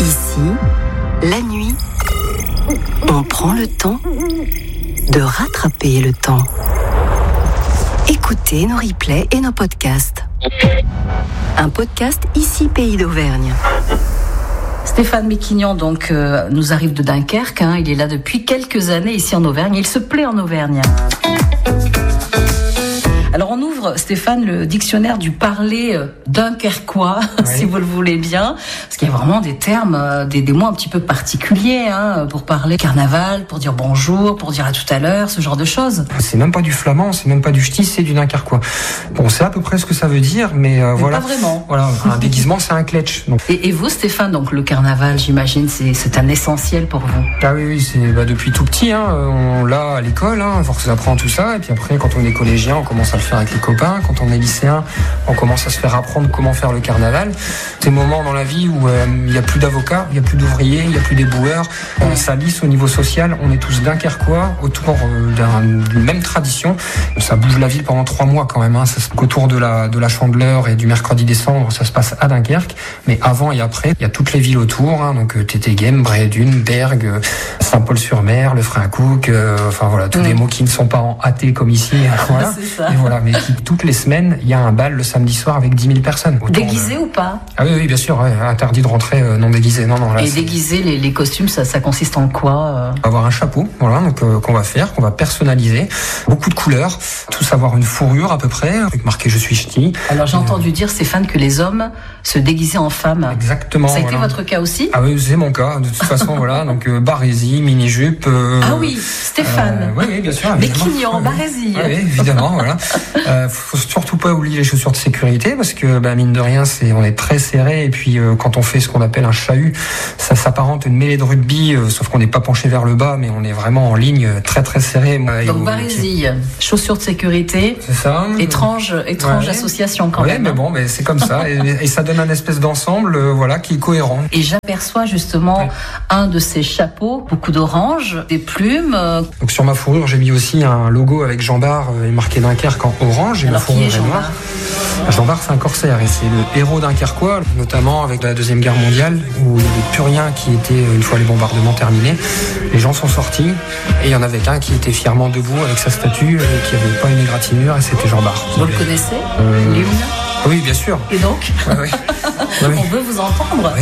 Ici, la nuit, on prend le temps de rattraper le temps. Écoutez nos replays et nos podcasts. Un podcast Ici Pays d'Auvergne. Stéphane Méquignan donc nous arrive de Dunkerque. Il est là depuis quelques années ici en Auvergne. Il se plaît en Auvergne. Alors on ouvre, Stéphane, le dictionnaire du parler dunkerquois, si vous le voulez bien, parce qu'il y a vraiment des termes, des mots un petit peu particuliers pour parler carnaval, pour dire bonjour, pour dire à tout à l'heure, ce genre de choses. C'est même pas du flamand, c'est même pas du ch'ti, c'est du dunkerquois. Bon, c'est à peu près ce que ça veut dire, mais voilà. Pas vraiment. Voilà, un déguisement, c'est un kletch. Donc. Et vous, Stéphane, donc le carnaval, j'imagine, c'est un essentiel pour vous. Ah oui, c'est depuis tout petit, on l'a à l'école, force apprend tout ça, et puis après, quand on est collégien, on commence à le faire avec les copains. Quand on est lycéen, on commence à se faire apprendre comment faire le carnaval. Ces moments dans la vie où il n'y a plus d'avocats, il n'y a plus d'ouvriers, il n'y a plus d'éboueurs, ça lisse au niveau social, on est tous dunkerquois autour d'une même tradition. Ça bouge la ville pendant 3 mois quand même. Autour de la Chandeleur et du mercredi décembre, ça se passe à Dunkerque, mais avant et après, il y a toutes les villes autour, donc Tétéghem, Brédune, Bergues, Saint-Paul-sur-Mer, le Frincouc, tous des mots qui ne sont pas en hâté comme ici. Voilà. C'est ça. Et voilà, mais toutes les semaines, il y a un bal le samedi soir avec 10 000 personnes. Déguisé ou pas? Ah oui, bien sûr, interdit de rentrer non déguisé. Non, là, et déguisé, les costumes, ça consiste en quoi? Avoir un chapeau, qu'on va faire, qu'on va personnaliser. Beaucoup de couleurs, tous avoir une fourrure à peu près, avec marqué « Je suis ch'ti ». Alors j'ai entendu dire, Stéphane, que les hommes se déguisaient en femmes. Exactement. Ça a été votre cas aussi? Ah oui, c'est mon cas, de toute façon, voilà. Donc barésie, mini-jupe. Ah oui, Stéphane. Oui, bien sûr. Méquignan, barésie. Oui, évidemment, voilà. Faut surtout pas oublier les chaussures de sécurité parce que mine de rien, on est très serré, et puis quand on fait ce qu'on appelle un chahut, ça s'apparente à une mêlée de rugby, sauf qu'on n'est pas penché vers le bas, mais on est vraiment en ligne très très serré. Donc barésie, chaussures de sécurité. C'est ça. Étrange association quand même. Mais bon, c'est comme ça, et ça donne un espèce d'ensemble, qui est cohérent. Et j'aperçois justement un de ces chapeaux, beaucoup d'orange, des plumes. Donc sur ma fourrure, j'ai mis aussi un logo avec Jean Bart et marqué Dunkerque en orange. Alors qui est Jean Bart? Jean Bart, c'est un corsaire et c'est le héros dunkerquois, notamment avec la Deuxième Guerre mondiale, où il y avait plus rien qui était, une fois les bombardements terminés, les gens sont sortis, et il y en avait qu'un qui était fièrement debout avec sa statue, qui n'avait pas une égratignure, et c'était Jean Bart. Vous le connaissez, l'hymne? Oui, bien sûr. Et donc ouais. On veut vous entendre.